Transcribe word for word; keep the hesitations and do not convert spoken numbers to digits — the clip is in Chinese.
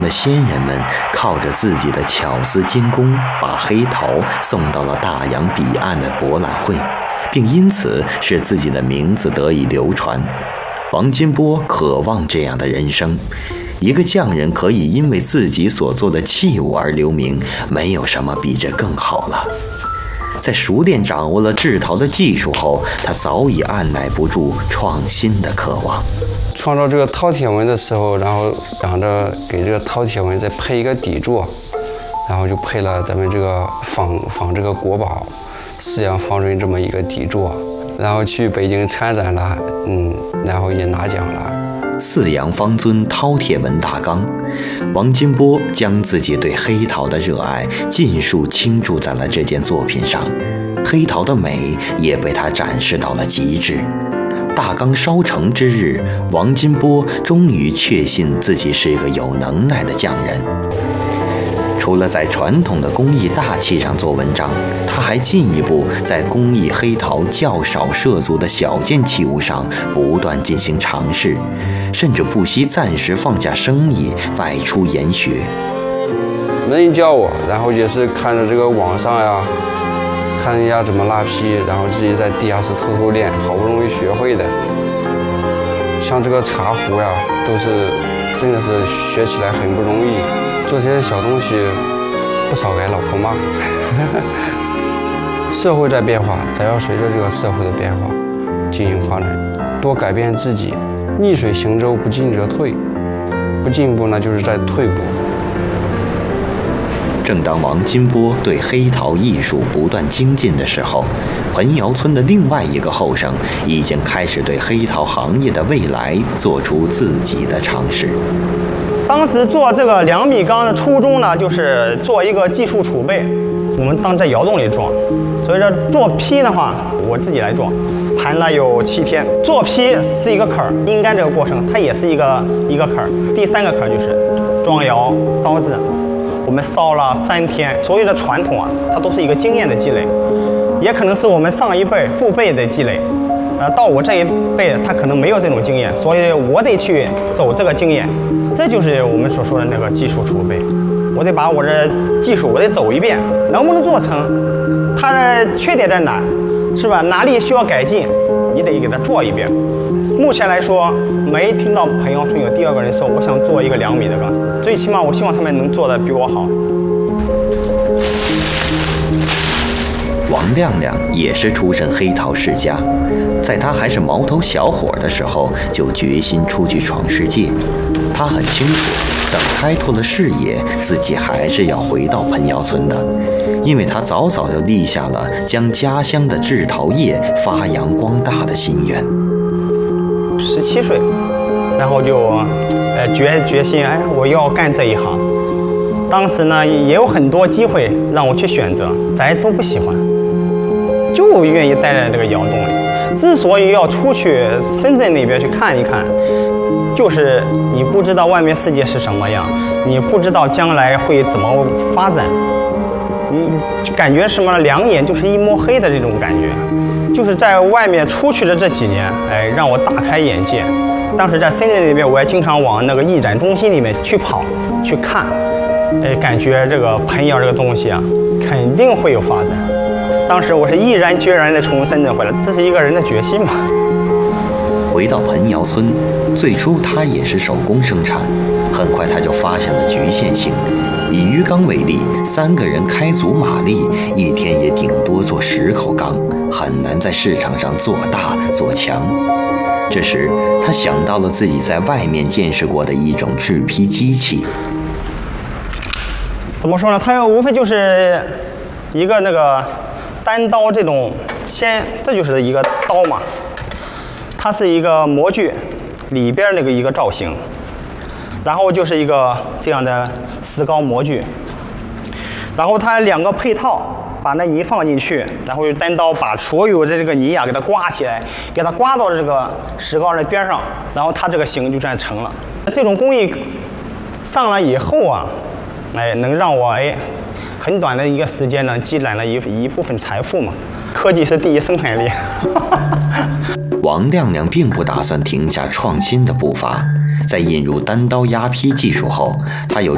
那先人们靠着自己的巧思精工，把黑陶送到了大洋彼岸的博览会，并因此使自己的名字得以流传。王金波渴望这样的人生，一个匠人可以因为自己所做的器物而留名，没有什么比这更好了。在熟练掌握了制陶的技术后，他早已按耐不住创新的渴望。 创造这个饕餮纹的时候，然后想着给这个饕餮纹再配一个底座，然后就配了咱们这个仿仿这个国宝四羊方锥这么一个底座，然后去北京参展了，嗯，然后也拿奖了。 四羊方尊饕餮纹大缸，王金波将自己对黑陶的热爱尽数倾注在了这件作品上，黑陶的美也被他展示到了极致。大缸烧成之日，王金波终于确信自己是一个有能耐的匠人。除了在传统的工艺大器上做文章，他还进一步在工艺黑陶较少涉足的小件器物上不断进行尝试，甚至不惜暂时放下生意外出研学。 没人教我，然后也是看着这个网上呀，看人家怎么拉坯，然后自己在地下室偷偷练，好不容易学会的。像这个茶壶呀，都是真的是学起来很不容易。做这些小东西，不少给老婆骂。社会在变化，咱要随着这个社会的变化进行发展，多改变自己。逆水行舟，不进则退，不进步呢就是在退步。 正当王金波对黑陶艺术不断精进的时候，彭窑村的另外一个后生已经开始对黑陶行业的未来做出自己的尝试。 当时做这个两米缸的初衷呢，就是做一个技术储备。我们当在窑洞里装，所以说做坯的话，我自己来装，盘了有七天。做坯是一个坎儿，阴干这个过程它也是一个一个坎儿。第三个坎儿就是装窑烧制，我们烧了三天。所有的传统啊，它都是一个经验的积累，也可能是我们上一辈父辈的积累。呃，到我这一辈，他可能没有这种经验，所以我得去走这个经验。这就是我们所说的那个技术储备，我得把我的技术我得走一遍，能不能做成，它的缺点在哪，是吧？哪里需要改进，你得给它做一遍。目前来说，没听到彭窑村有第二个人说我想做一个两米的缸，最起码我希望他们能做得比我好。 王亮亮也是出身黑陶世家，在他还是毛头小伙的时候，就决心出去闯世界。他很清楚，等开拓了视野，自己还是要回到彭窑村的，因为他早早就立下了将家乡的制陶业发扬光大的心愿。 十七岁，然后就呃决决心，哎，我要干这一行。当时呢，也有很多机会让我去选择，咱都不喜欢，就愿意待在这个窑洞里。之所以要出去深圳那边去看一看，就是你不知道外面世界是什么样，你不知道将来会怎么发展，你感觉什么两眼就是一摸黑的这种感觉。就是在外面出去的这几年，哎，让我大开眼界。当时在深圳那边，我也经常往那个艺展中心里面去跑去看，哎，感觉这个彭窑这个东西啊，肯定会有发展。当时我是毅然决然地从深圳回来，这是一个人的决心嘛。 回到彭窑村，最初他也是手工生产，很快他就发现了局限性。以鱼缸为例，三个人开足马力，一天也顶多做十口缸，很难在市场上做大做强。这时，他想到了自己在外面见识过的一种制坯机器。 怎么说呢？它无非就是一个那个单刀这种，先这就是一个刀嘛，它是一个模具里边那个一个造型，然后就是一个这样的石膏模具，然后它两个配套，把那泥放进去，然后用单刀把所有的这个泥啊给它刮起来，给它刮到这个石膏的边上，然后它这个形就算成了。这种工艺上来以后啊，哎，能让我哎很短的一个时间呢积攒了一一部分财富嘛。科技是第一生产力。 王亮亮并不打算停下创新的步伐，在引入单刀压坯技术后，他有